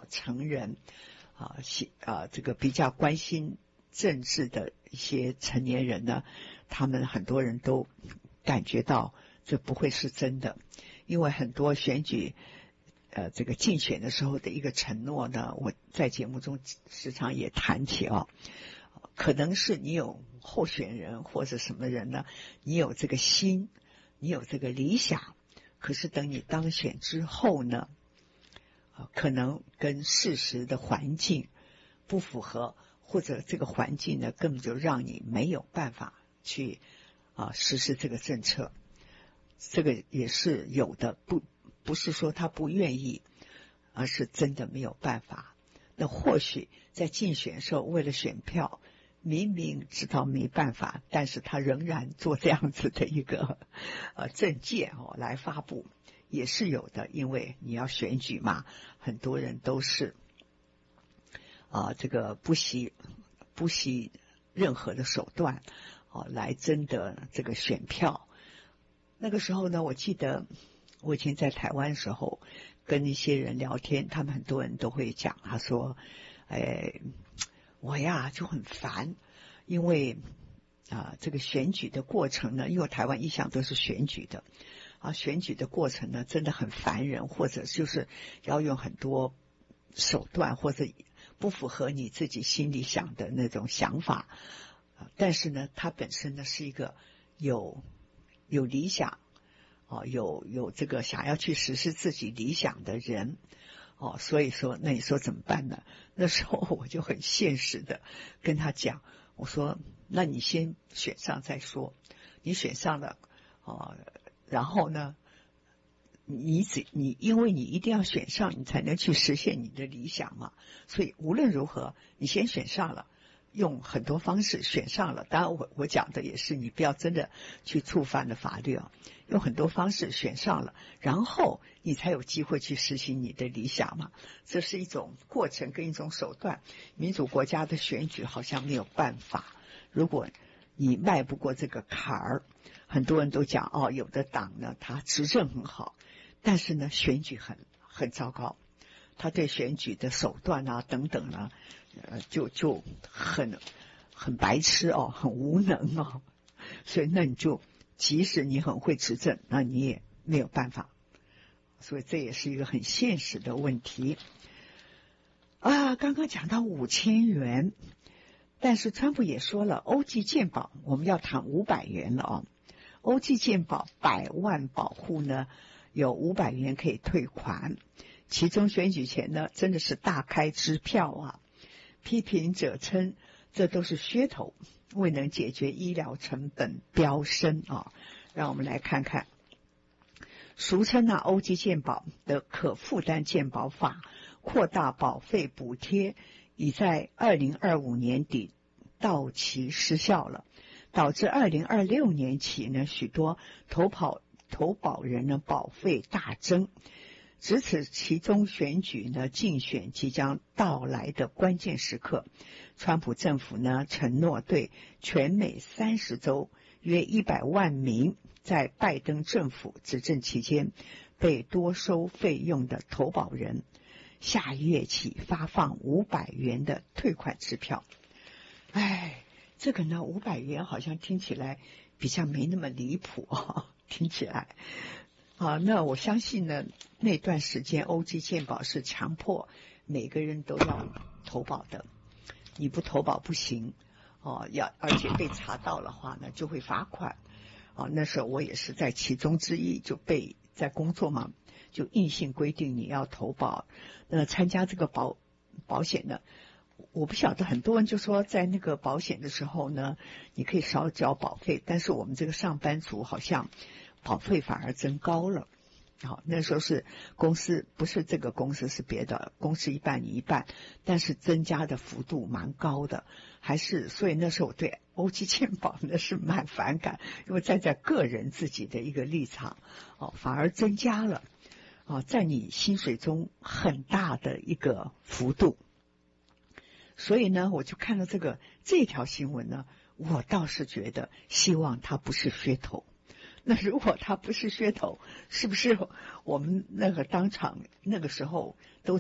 成人这个比较关心政治的一些成年人呢，他们很多人都感觉到这不会是真的，因为很多选举这个竞选的时候的一个承诺呢，我在节目中时常也谈起可能是你有候选人或者什么人呢，你有这个心，你有这个理想，可是等你当选之后呢，可能跟事实的环境不符合，或者这个环境呢根本就让你没有办法去实施这个政策，这个也是有的，不是说他不愿意，而是真的没有办法。那或许在竞选的时候为了选票，明明知道没办法，但是他仍然做这样子的一个政见来发布，也是有的。因为你要选举嘛，很多人都是这个不惜任何的手段来争得这个选票。那个时候呢，我记得我以前在台湾的时候跟一些人聊天，他们很多人都会讲，他说我呀就很烦，因为这个选举的过程呢，因为台湾一向都是选举的选举的过程呢真的很烦人，或者就是要用很多手段，或者不符合你自己心里想的那种想法但是呢他本身呢是一个有理想有这个想要去实施自己理想的人所以说那你说怎么办呢？那时候我就很现实的跟他讲，我说那你先选上再说，你选上了然后呢你因为你一定要选上，你才能去实现你的理想嘛，所以无论如何你先选上了，用很多方式选上了，当然我讲的也是你不要真的去触犯了法律用很多方式选上了，然后你才有机会去实行你的理想嘛，这是一种过程跟一种手段。民主国家的选举好像没有办法，如果你迈不过这个坎儿，很多人都讲有的党呢他执政很好，但是呢选举很糟糕，他对选举的手段等等呢就很白痴很无能所以那你就即使你很会执政，那你也没有办法，所以这也是一个很现实的问题刚刚讲到5000元，但是川普也说了，欧际健保我们要谈500元了欧际健保100万保户呢有500元可以退款，其中选举前呢真的是大开支票批评者称这都是噱头，未能解决医疗成本飙升让我们来看看，俗称欧际健保的可负担健保法扩大保费补贴，已在2025年底到期失效了，导致2026年起呢许多投保人呢保费大增。值此其中选举呢竞选即将到来的关键时刻，川普政府呢承诺对全美30州约100万名在拜登政府执政期间被多收费用的投保人，下月起发放500元的退款支票。这个呢500元好像听起来比较没那么离谱听起来那我相信呢那段时间欧际健保是强迫每个人都要投保的，你不投保不行而且被查到的话呢就会罚款那时候我也是在其中之一，就被在工作嘛，就硬性规定你要投保。参加这个保险呢，我不晓得很多人就说在那个保险的时候呢你可以少交保费，但是我们这个上班族好像保费反而增高了那时候是公司，不是这个公司是别的公司一半你一半，但是增加的幅度蛮高的，所以那时候我对欧际健保呢是蛮反感，因为站在个人自己的一个立场反而增加了在你薪水中很大的一个幅度。所以呢我就看到这条新闻呢，我倒是觉得希望它不是噱头。那如果它不是噱头，是不是我们那个当场那个时候都在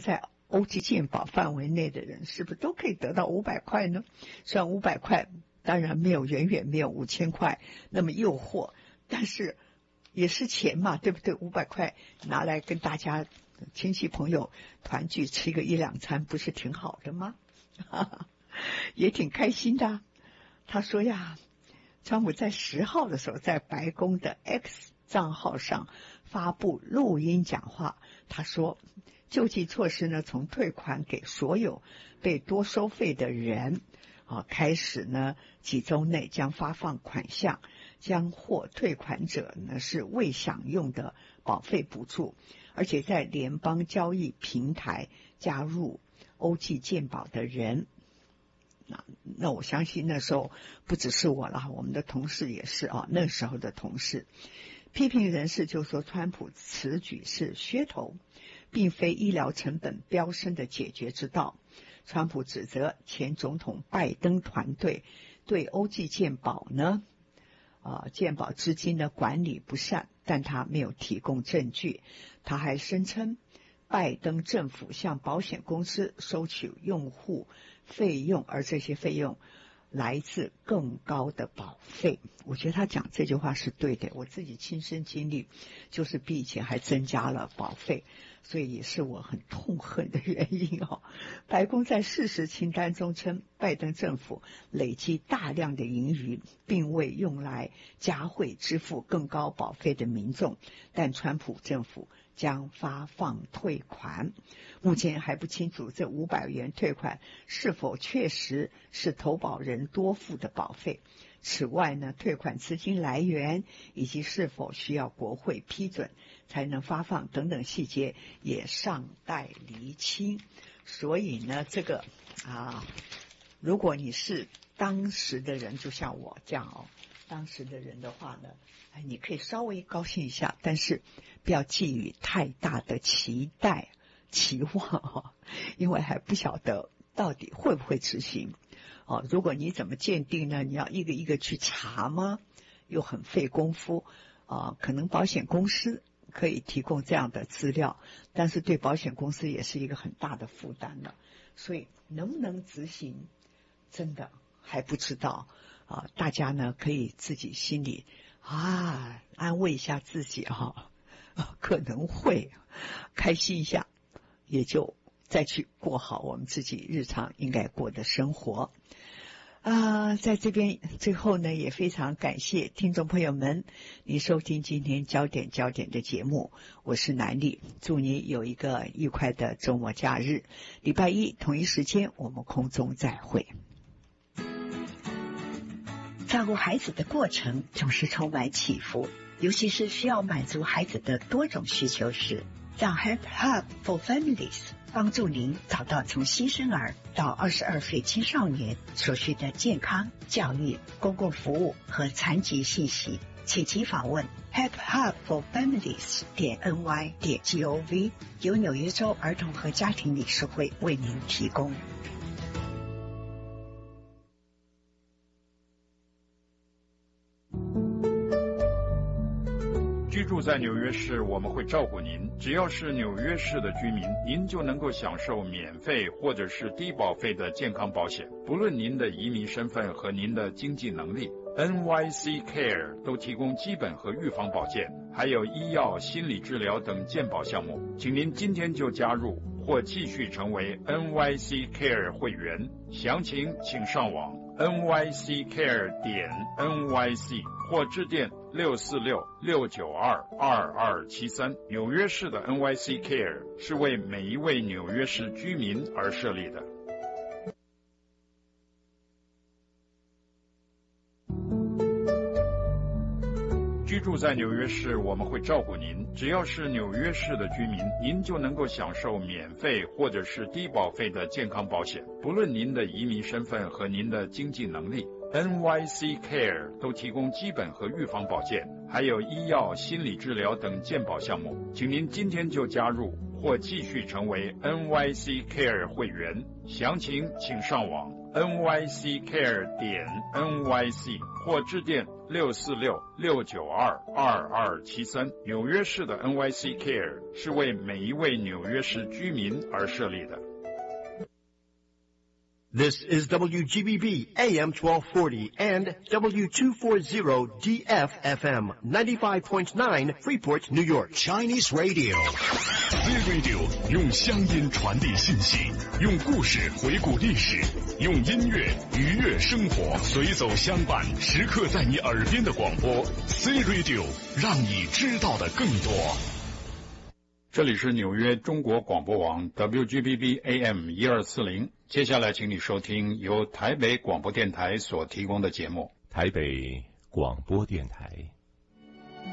欧记健保范围内的人是不是都可以得到500块呢？虽然500块当然远远没有5000块那么诱惑，但是也是钱嘛，对不对？500块拿来跟大家亲戚朋友团聚吃个1-2餐，不是挺好的吗？也挺开心的。他说呀，川普在10号的时候在白宫的 X 账号上发布录音讲话，他说救济措施呢，从退款给所有被多收费的人开始呢，几周内将发放款项，将获退款者呢是未享用的保费补助，而且在联邦交易平台加入欧记健保的人。那我相信那时候不只是我了，我们的同事也是那时候的同事。批评人士就说川普此举是噱头，并非医疗成本飙升的解决之道。川普指责前总统拜登团队对欧记健保呢健保资金的管理不善，但他没有提供证据。他还声称拜登政府向保险公司收取用户费用，而这些费用来自更高的保费。我觉得他讲这句话是对的，我自己亲身经历，就是比以前还增加了保费，所以也是我很痛恨的原因白宫在事实清单中称，拜登政府累积大量的盈余，并未用来加惠支付更高保费的民众，但川普政府将发放退款。目前还不清楚这500元退款是否确实是投保人多付的保费。此外呢，退款资金来源以及是否需要国会批准才能发放等等细节也尚待厘清。所以呢，这个如果你是当时的人，就像我这样当时的人的话呢，你可以稍微高兴一下，但是不要寄予太大的期望因为还不晓得到底会不会执行如果你怎么鉴定呢？你要一个一个去查吗？又很费功夫可能保险公司可以提供这样的资料，但是对保险公司也是一个很大的负担了，所以能不能执行真的还不知道大家呢可以自己心里安慰一下自己可能会开心一下，也就再去过好我们自己日常应该过的生活在这边最后呢，也非常感谢听众朋友们你收听今天焦点的节目，我是南丽，祝你有一个愉快的周末假日，礼拜一同一时间我们空中再会。 照顾孩子的过程总是充满起伏，尤其是需要满足孩子的多种需求时，让 Help Hub for Families 帮助您找到从新生儿到22岁青少年所需的健康、教育、公共服务和残疾信息，请其访问 helphubforfamilies.ny.gov， 由纽约州儿童和家庭理事会为您提供。 居住在纽约市，我们会照顾您。只要是纽约市的居民，您就能够享受免费或者是低保费的健康保险，不论您的移民身份和您的经济能力。NYC Care 都提供基本和预防保健，还有医药、心理治疗等健保项目。请您今天就加入或继续成为 NYC Care 会员，详情请上网 nyccare.nyc 或致电646-692-2273。纽约市的 NYC Care 是为每一位纽约市居民而设立的。居住在纽约市，我们会照顾您。只要是纽约市的居民，您就能够享受免费或者是低保费的健康保险，不论您的移民身份和您的经济能力。NYC Care 都提供基本和预防保健，还有医药、心理治疗等健保项目。请您今天就加入或继续成为 NYC Care 会员，详情请上网 nyccare.nyc 或致电646-692-2273。纽约市的 NYC Care 是为每一位纽约市居民而设立的。 This is WGBB AM 1240 and W240 DFFM 95.9 Freeport, New York. Chinese Radio. Z Radio 用乡音传递信息，用故事回顾历史，用音乐愉悦生活，随走相伴，时刻在你耳边的广播。Z Radio 让你知道的更多。 这里是纽约中国广播网 WGBB AM 1240，接下来请你收听由台北广播电台所提供的节目。 台北广播电台。